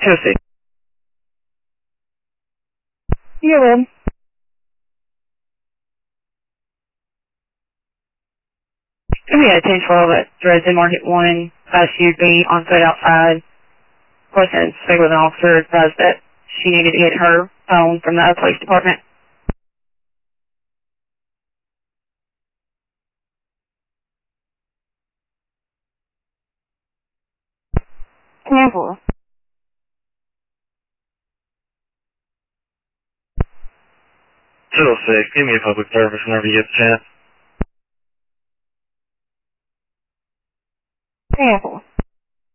206. You're in. We had 1012 at Dresden Market 1. She'd be on foot outside. Of course, and speak with an officer advised that she needed to get her phone from the police department. Cancel. 206, give me a public service whenever you get the chance.